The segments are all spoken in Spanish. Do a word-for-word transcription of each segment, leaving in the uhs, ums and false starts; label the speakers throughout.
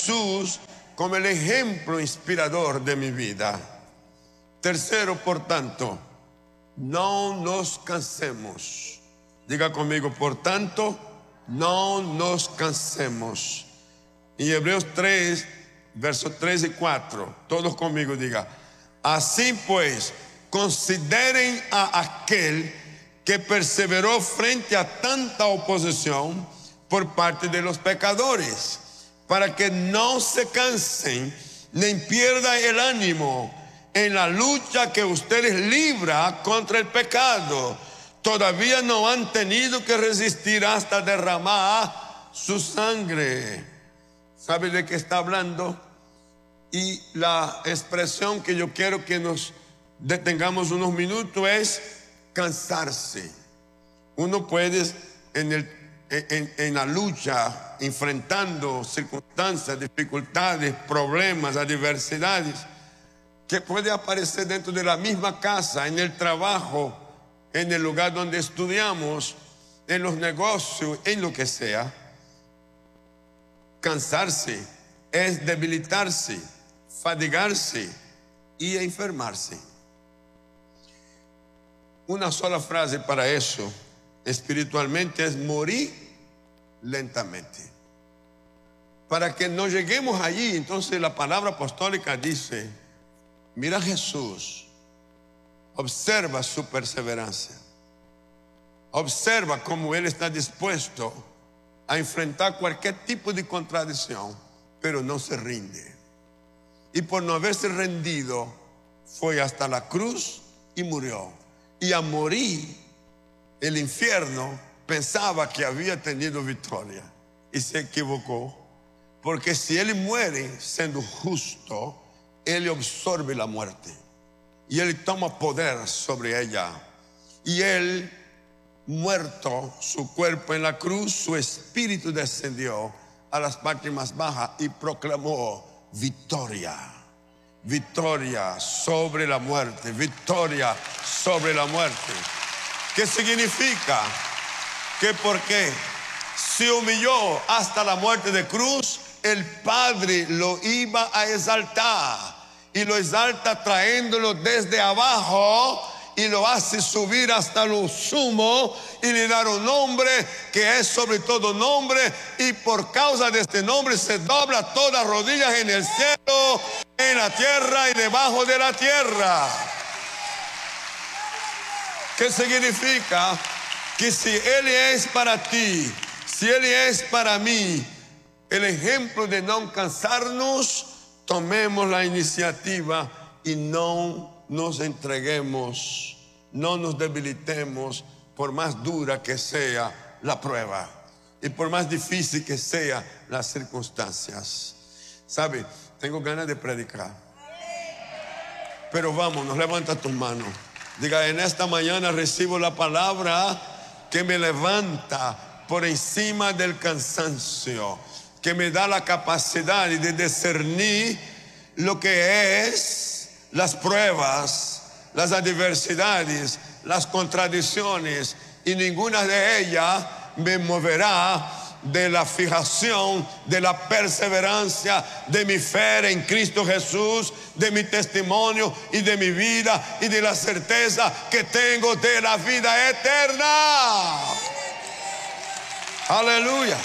Speaker 1: Jesús como el ejemplo inspirador de mi vida. Tercero, por tanto, no nos cansemos. Diga conmigo, por tanto, no nos cansemos. En Hebreos tres, versos tres y cuatro, todos conmigo diga: así pues, consideren a aquel que perseveró frente a tanta oposición por parte de los pecadores, para que no se cansen ni pierdan el ánimo en la lucha que ustedes libran contra el pecado. Todavía no han tenido que resistir hasta derramar su sangre. ¿Sabe de qué está hablando? Y la expresión que yo quiero que nos detengamos unos minutos es cansarse. Uno puede en, el, en, en la lucha, enfrentando circunstancias, dificultades, problemas, adversidades, que puede aparecer dentro de la misma casa, en el trabajo, en el lugar donde estudiamos, en los negocios, en lo que sea. Cansarse es debilitarse, fatigarse y enfermarse. Una sola frase para eso espiritualmente es morir lentamente. Para que no lleguemos allí, entonces la palabra apostólica dice: mira a Jesús, observa su perseverancia, observa cómo Él está dispuesto a enfrentar cualquier tipo de contradicción, pero no se rinde. Y por no haberse rendido, fue hasta la cruz y murió. Y a morir, el infierno pensaba que había tenido victoria y se equivocó, porque si Él muere siendo justo, Él absorbe la muerte y Él toma poder sobre ella. Y Él, muerto su cuerpo en la cruz, su espíritu descendió a las partes más bajas y proclamó victoria. Victoria sobre la muerte, victoria sobre la muerte. ¿Qué significa? Que porque se humilló hasta la muerte de cruz, el Padre lo iba a exaltar, y lo exalta trayéndolo desde abajo y lo hace subir hasta lo sumo y le da un nombre que es sobre todo nombre, y por causa de este nombre se dobla todas rodillas en el cielo, en la tierra y debajo de la tierra. ¿Qué significa? Que si Él es para ti, si Él es para mí el ejemplo de no cansarnos, tomemos la iniciativa y no nos entreguemos, no nos debilitemos, por más dura que sea la prueba y por más difícil que sean las circunstancias. ¿Sabe? Tengo ganas de predicar, pero vámonos, levanta tus manos. Diga: en esta mañana recibo la palabra que me levanta por encima del cansancio, que me da la capacidad de discernir lo que es las pruebas, las adversidades, las contradicciones, y ninguna de ellas me moverá de la fijación, de la perseverancia, de mi fe en Cristo Jesús, de mi testimonio y de mi vida, y de la certeza que tengo de la vida eterna. Aleluya.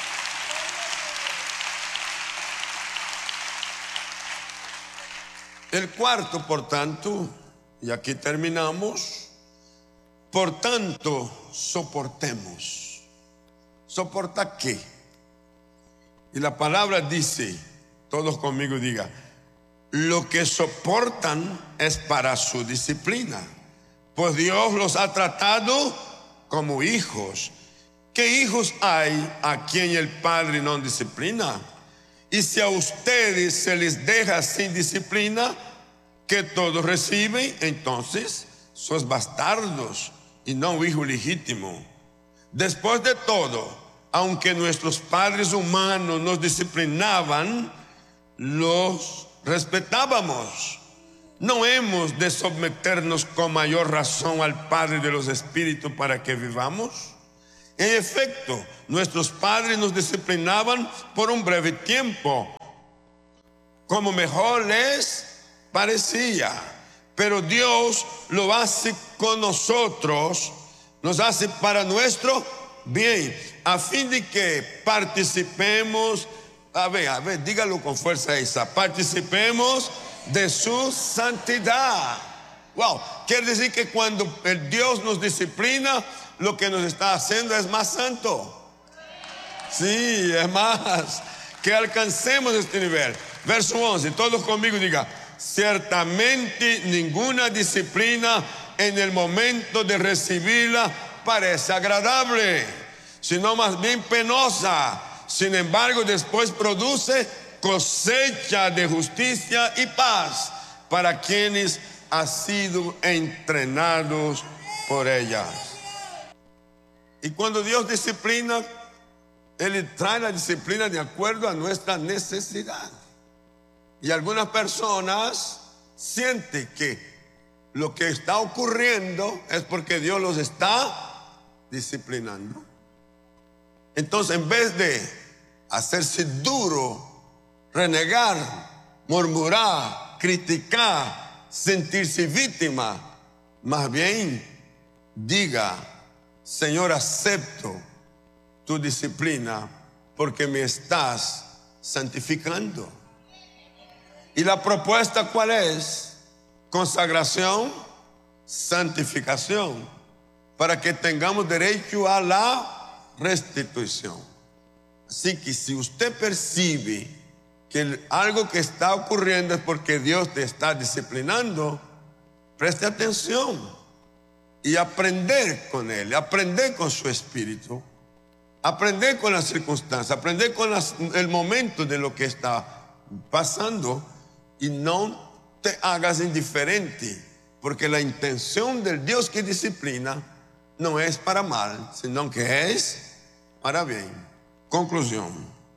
Speaker 1: El cuarto, por tanto, y aquí terminamos, por tanto, soportemos. ¿Soporta qué? Y la palabra dice, todos conmigo diga: lo que soportan es para su disciplina, pues Dios los ha tratado como hijos. ¿Qué hijos hay a quien el Padre no disciplina? Y si a ustedes se les deja sin disciplina, que todos reciben, entonces sos bastardos y no hijos legítimos. Después de todo, aunque nuestros padres humanos nos disciplinaban, los respetábamos. ¿No hemos de someternos con mayor razón al Padre de los Espíritus para que vivamos? En efecto, nuestros padres nos disciplinaban por un breve tiempo, como mejor les parecía. Pero Dios lo hace con nosotros, nos hace para nuestro bien, a fin de que participemos, a ver, a ver, dígalo con fuerza esa, participemos de su santidad. Wow, quiere decir que cuando el Dios nos disciplina, lo que nos está haciendo es más santo. Sí, es más, que alcancemos este nivel. Verso once, todos conmigo diga: ciertamente ninguna disciplina en el momento de recibirla parece agradable, sino más bien penosa. Sin embargo, después produce cosecha de justicia y paz para quienes han sido entrenados por ellas. Y cuando Dios disciplina, Él trae la disciplina de acuerdo a nuestra necesidad. Y algunas personas sienten que lo que está ocurriendo es porque Dios los está disciplinando. Entonces, en vez de hacerse duro, renegar, murmurar, criticar, sentirse víctima, más bien diga: Señor, acepto tu disciplina porque me estás santificando. ¿Y la propuesta cuál es? Consagración, santificación, para que tengamos derecho a la restitución. Así que si usted percibe que algo que está ocurriendo es porque Dios te está disciplinando, preste atención y aprender con Él, aprender con su espíritu, aprender con las circunstancias, aprender con las, el momento de lo que está pasando, y no te hagas indiferente, porque la intención del Dios que disciplina no es para mal, sino que es para bien. Conclusión.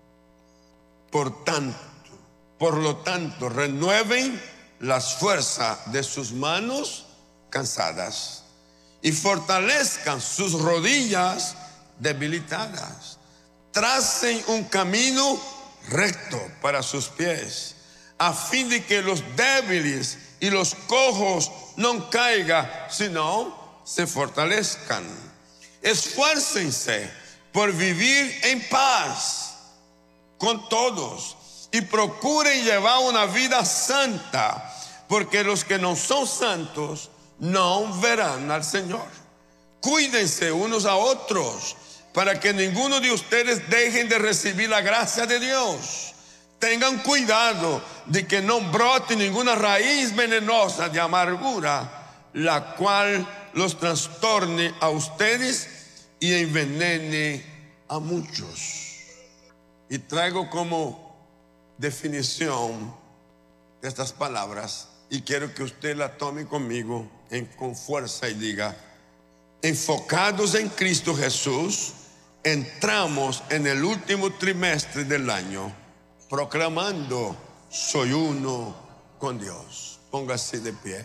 Speaker 1: Por tanto, por lo tanto, renueven las fuerzas de sus manos cansadas y fortalezcan sus rodillas debilitadas. Tracen un camino recto para sus pies, a fin de que los débiles y los cojos no caigan, sino se fortalezcan. Esfuércense por vivir en paz con todos y procuren llevar una vida santa, porque los que no son santos no verán al Señor. Cuídense unos a otros para que ninguno de ustedes dejen de recibir la gracia de Dios. Tengan cuidado de que no brote ninguna raíz venenosa de amargura, la cual los trastorne a ustedes y envenene a muchos. Y traigo como definición de estas palabras, y quiero que usted la tome conmigo en, con fuerza, y diga: enfocados en Cristo Jesús, entramos en el último trimestre del año proclamando: soy uno con Dios. Póngase de pie.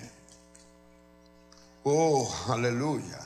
Speaker 1: Oh, aleluya.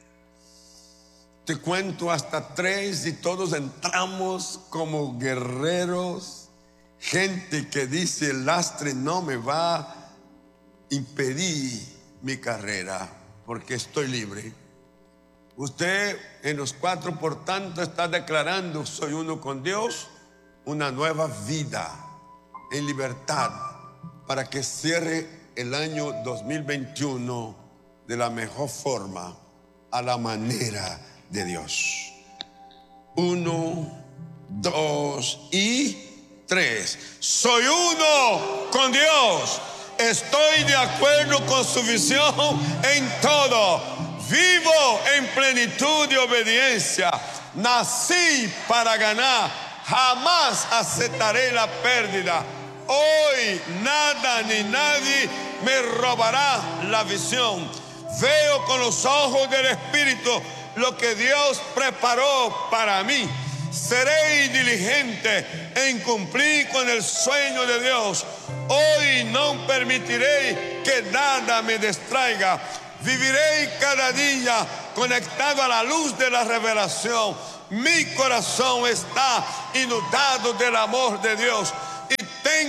Speaker 1: Te cuento hasta tres y todos entramos como guerreros. Gente que dice: el lastre no me va a impedir mi carrera porque estoy libre. Usted en los cuatro, por tanto, está declarando: soy uno con Dios, una nueva vida en libertad, para que cierre el año dos mil veintiuno de la mejor forma, a la manera de Dios. Uno, dos y tres. Soy uno con Dios. Estoy de acuerdo con su visión en todo. Vivo en plenitud de obediencia. Nací para ganar. Jamás aceptaré la pérdida. Hoy nada ni nadie me robará la visión. Veo con los ojos del Espíritu lo que Dios preparó para mí. Seré diligente en cumplir con el sueño de Dios. Hoy no permitiré que nada me distraiga. Viviré cada día conectado a la luz de la revelación. Mi corazón está inundado del amor de Dios y tengo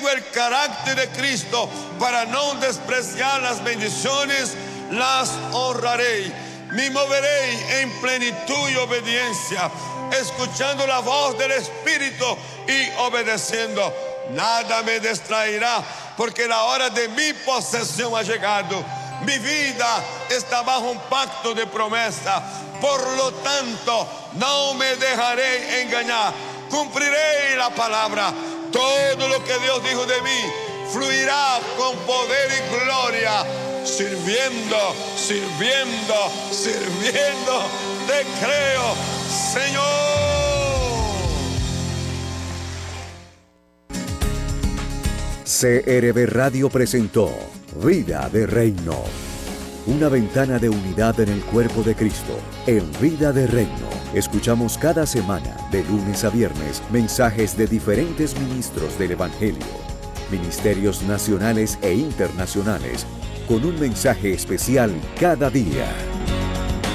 Speaker 1: tengo el carácter de Cristo para no despreciar las bendiciones, las honraré. Me moveré en plenitud y obediencia, escuchando la voz del Espíritu y obedeciendo. Nada me distraerá, porque la hora de mi posesión ha llegado. Mi vida está bajo un pacto de promesa. Por lo tanto, no me dejaré engañar. Cumpliré la palabra. Todo lo que Dios dijo de mí fluirá con poder y gloria. Sirviendo, sirviendo, sirviendo. Te creo, Señor.
Speaker 2: C R V Radio presentó Vida de Reino. Una ventana de unidad en el cuerpo de Cristo. En Vida de Reino, escuchamos cada semana, de lunes a viernes, mensajes de diferentes ministros del Evangelio, ministerios nacionales e internacionales, con un mensaje especial cada día.